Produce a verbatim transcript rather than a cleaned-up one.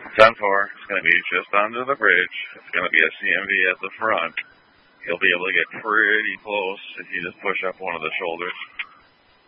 ten four. It's going to be just under the bridge. It's going to be a C M V at the front. You'll be able to get pretty close if you just push up one of the shoulders.